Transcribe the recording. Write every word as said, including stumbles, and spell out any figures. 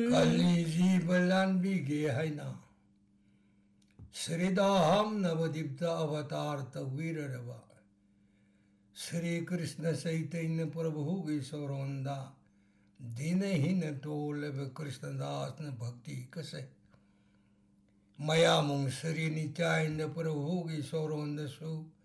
ꯀꯜꯂꯤ ꯖꯤꯕ ꯂꯥꯟꯕꯤꯒꯦ ꯍꯥꯏꯅ ꯁ꯭ꯔꯤꯗꯥꯝ ꯅꯕꯗꯤꯞꯇ ꯑꯕꯇꯥꯔ ꯇꯧꯕꯤꯔꯔꯕ ಶ್ರೀ ಕೃಷ್ಣ ಚೈತನ್ಯ ಪ್ರಭುಗೆ ಸೌರೋಂದ ದಿನಹೀನ ಟೋಲಬ ಕೃಷ್ಣದಾಸನ ಭಕ್ತಿ ಕಸೆ ಮಯಾಮುಂಗ್ ಶ್ರೀ ನಿತ್ಯಾನಂದ ಪ್ರಭುಗೆ ಸೌರೋಂದಸು